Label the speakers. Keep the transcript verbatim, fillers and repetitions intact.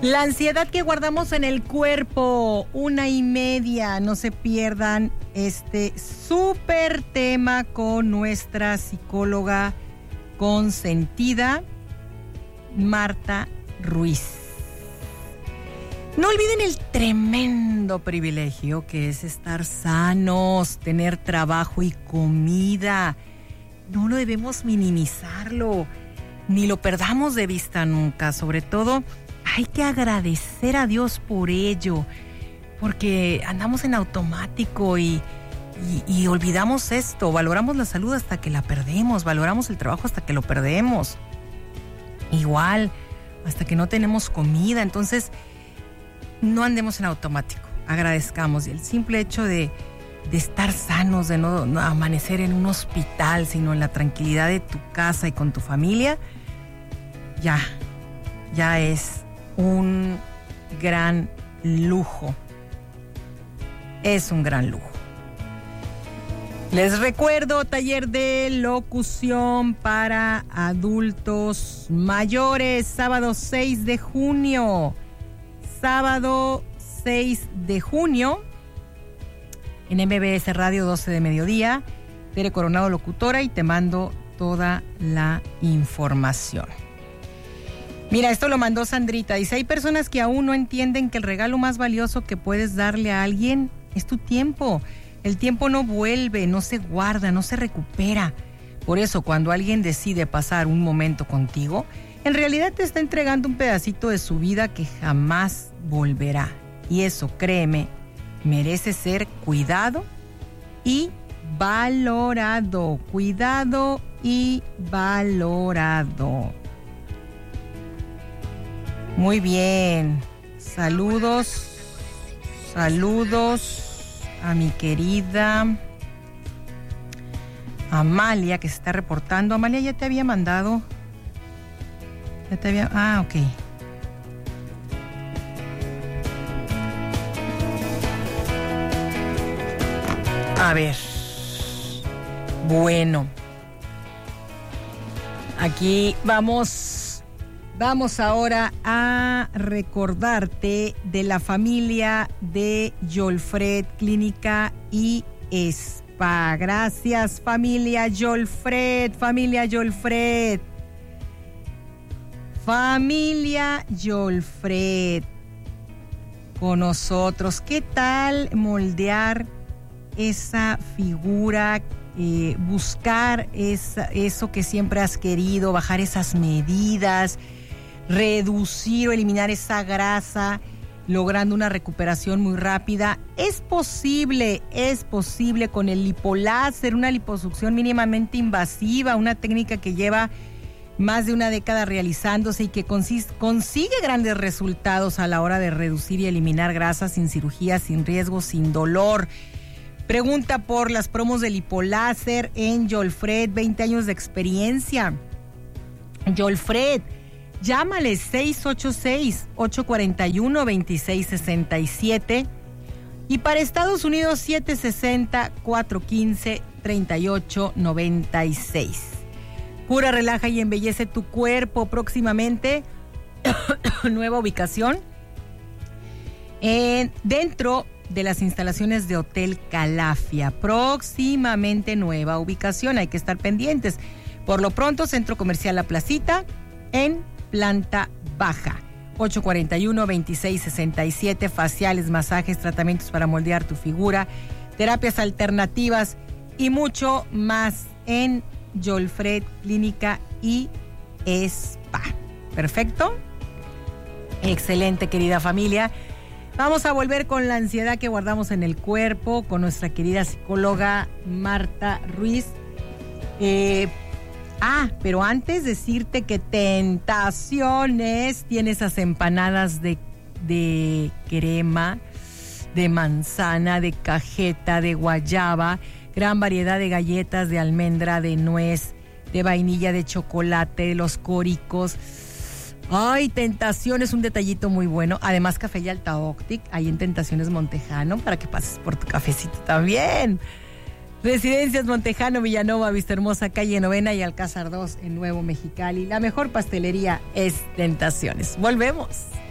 Speaker 1: La ansiedad que guardamos en el cuerpo, una y media. No se pierdan este súper tema con nuestra psicóloga consentida, Marta Ruiz. No olviden el tremendo privilegio que es estar sanos, tener trabajo y comida. No lo debemos minimizarlo, ni lo perdamos de vista nunca. Sobre todo, hay que agradecer a Dios por ello, porque andamos en automático y, y, y olvidamos esto. Valoramos la salud hasta que la perdemos, valoramos el trabajo hasta que lo perdemos. Igual, hasta que no tenemos comida. Entonces, no andemos en automático, agradezcamos. Y el simple hecho de, de estar sanos, de no, no amanecer en un hospital, sino en la tranquilidad de tu casa y con tu familia, ya, ya es un gran lujo. Es un gran lujo. Les recuerdo, taller de locución para adultos mayores, sábado seis de junio. Sábado seis de junio, en M B S Radio, doce de mediodía. Tere Coronado, locutora, y te mando toda la información. Mira, esto lo mandó Sandrita. Dice, hay personas que aún no entienden que el regalo más valioso que puedes darle a alguien es tu tiempo. El tiempo no vuelve, no se guarda, no se recupera. Por eso, cuando alguien decide pasar un momento contigo, en realidad te está entregando un pedacito de su vida que jamás volverá. Y eso, créeme, merece ser cuidado y valorado. Cuidado y valorado. Muy bien. Saludos. Saludos a mi querida Amalia, que se está reportando. Amalia, ya te había mandado. Ya te había... Ah, ok. A ver. Bueno. Aquí vamos... Vamos ahora a recordarte de la familia de Jolfred Clínica y Spa. Gracias, familia Jolfred, familia Jolfred. Familia Jolfred con nosotros. ¿Qué tal moldear esa figura? Eh, buscar esa, eso que siempre has querido, bajar esas medidas, reducir o eliminar esa grasa, logrando una recuperación muy rápida. Es posible, es posible con el lipoláser, una liposucción mínimamente invasiva, una técnica que lleva más de una década realizándose y que consiste, consigue grandes resultados a la hora de reducir y eliminar grasa sin cirugía, sin riesgo, sin dolor. Pregunta por las promos de lipoláser en Jolfred, veinte años de experiencia. Jolfred, llámale seis ocho seis, ocho cuatro uno, dos seis seis siete y para Estados Unidos siete seis cero, cuatro uno cinco, tres ocho nueve seis. Cura, relaja y embellece tu cuerpo. Próximamente, nueva ubicación en, dentro de las instalaciones de Hotel Calafia. Próximamente nueva ubicación, hay que estar pendientes. Por lo pronto, Centro Comercial La Placita en planta baja. ocho cuatro uno, dos seis seis siete, faciales, masajes, tratamientos para moldear tu figura, terapias alternativas y mucho más en Jolfred Clínica y Spa. ¿Perfecto? Excelente, querida familia. Vamos a volver con la ansiedad que guardamos en el cuerpo con nuestra querida psicóloga Marta Ruiz. Eh, ah, pero antes decirte que Tentaciones tiene esas empanadas de, de crema, de manzana, de cajeta, de guayaba, gran variedad de galletas de almendra, de nuez, de vainilla, de chocolate, de los córicos. Ay, Tentaciones, un detallito muy bueno. Además, Café y Alta Octic, ahí en Tentaciones Montejano, para que pases por tu cafecito también. Residencias Montejano, Villanova, Vistahermosa, Calle Novena y Alcázar dos en Nuevo Mexicali. La mejor pastelería es Tentaciones. Volvemos.